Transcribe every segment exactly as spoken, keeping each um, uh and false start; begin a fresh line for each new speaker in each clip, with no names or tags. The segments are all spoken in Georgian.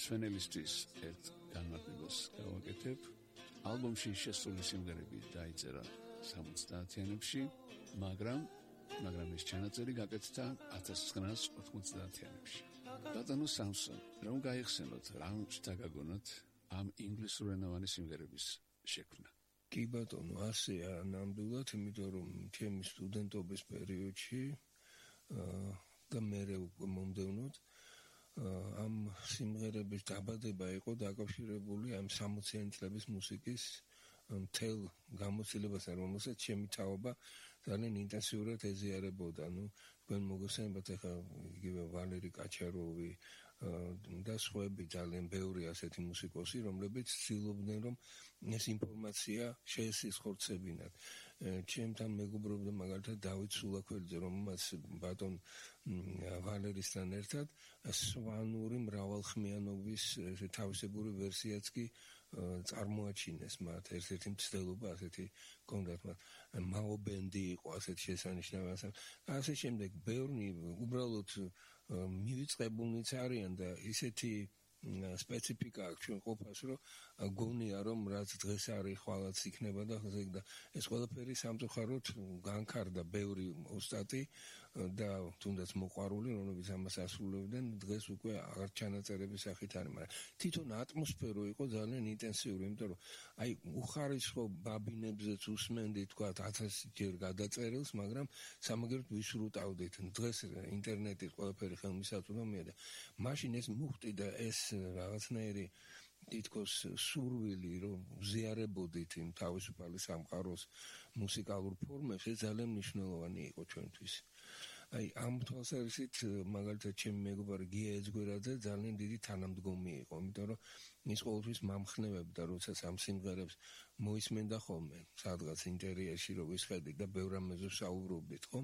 მსვენელისთვის ერთ განმარტებას გავაკეთებ. ალბომში შესული სიმღერები დაიწერა სამოცდაათიანებში, მაგრამ მაგრამ ეს ჩანაწერი გაკეთდა ათას ცხრაას ოთხმოცდაათიანებში. ბატონო სამსონ, რომ გაიხსენოთ, რა უნდა გაგონოთ ამ ინგლისურენოვანი სიმღერების შექმნა?
კი ბატონო, ასეა ნამდვილად, იმიტომ რომ ჩემი სტუდენტობის პერიოდში და მერე მომდევნოთ ამ სიმღერების დაბადება იყო დაკავშირებული ამ სამოციანი წლების მუსიკის მთელ გამოცდილებასთან, რომელსაც ჩემი თაობა ძალიან ინტენსიურად ეზიარებოდა. ნუ თქვენ მოგესალმებით, ახლა იგივე ვალერი კაჩაროვი და სხვები ძალიან ბევრი ასეთი მუსიკოსი, რომლებიც ცდილობდნენ, რომ ეს ინფორმაცია შეესხორცებინათ. ჩემთან მეგობრობდა მაგალითად დავით სულაქველიძე, რომელმაც ბატონ ვალერისთან ერთად სვანური მრავალხმიანობის თავისებური ვერსიაც კი წარმოაჩინეს მათ, ერთ-ერთი მცდელობა ასეთი კონდათ მათ. მაო ბენდი იყო ასეთი შესანიშნავი, ასე შემდეგ ბევრი უბრალოდ მივიწყებულნიც არიან და ისეთი სპეციფიკა აქვს ჩვენ ყოფას, რომ გონია რომ რაც დღეს არის ხვალაც იქნება და და ეს ყველაფერი სამწუხაროდ განქარდა ბევრი ოსტატი და თუნდაც მოყვარული, რომლებიც ამას ასრულებდნენ, დღეს უკვე აღარ ჩანაწერების სახით არის, მაგრამ თვითონ ატმოსფერო იყო ძალიან ინტენსიური, იმიტომ რომ აი უხარისხო ბაბინებზეც უსმენდი თქვა ათასი ჯერ გადაწერილს, მაგრამ სამაგეროდ ვისრუტავდით. დღეს ინტერნეტით ყველაფერი ხელმისაწვდომია და მაშინ ეს მუხტი და ეს რაღაცნაირი თითქოს სურვილი, რომ ზიარებოდით იმ თავისუფალი სამყაროს მუსიკალურ ფორმებს, ეს ძალიან მნიშვნელოვანი იყო ჩვენთვის. აი ამ თვალსაზრისით მაგალითად ჩემი მეგობარი გია ეძგვერაძე ძალიან დიდი თანამდგომი იყო, იმიტომ რომ ის ყოველთვის მამხნევებდა, როცა ამ სიმღერებს მოისმენდა ხოლმე სადღაც ინტერიერში რო ვისხედით და ბევრ რამეზე საუბრობდით, ხომ?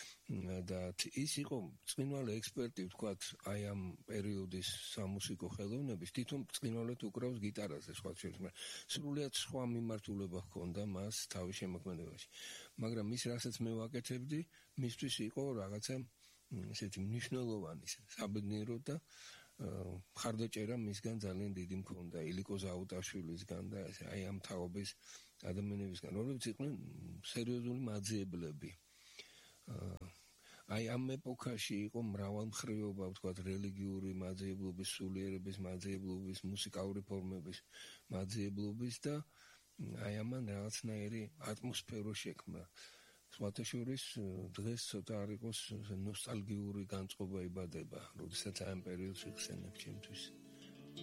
და ის იყო წინვალე ექსპერტი, ვთქვათ, აი ამ პერიოდის სამუსიკო ხელოვნების, თვითონ წინვალედ უკრავს გიტარაზე, სხვა შორის, მაგრამ სრულიად სხვა მიმართულება ჰქონდა მას თავის შემოქმედებაში. მაგრამ ის, რასაც მე ვაკეთებდი, მისთვის იყო რაღაცა ესეთი მნიშვნელოვანი საბედნიერო და მხარდაჭერა მისგან ძალიან დიდი მქონდა, ილიკო ზაუტაშვილისგან და აი ამ თაობის ადამიანებისგან, რომლებიც იყვნენ სერიოზული მაძიებლები. აი ამ ეპოქაში იყო მრავალმხრივობა, ვთქვათ, რელიგიური მაძიებლობის, სულიერების მაძიებლობის, მუსიკალური ფორმების მაძიებლობის და აი ამან რაღაცნაირი ატმოსფერო შექმნა. სხვათა შორის დღეს ცოტა არ იყოს ნოსტალგიური განწყობა იბადება, როდესაც ამ პერიოდს ვიხსენებ ჩემთვის.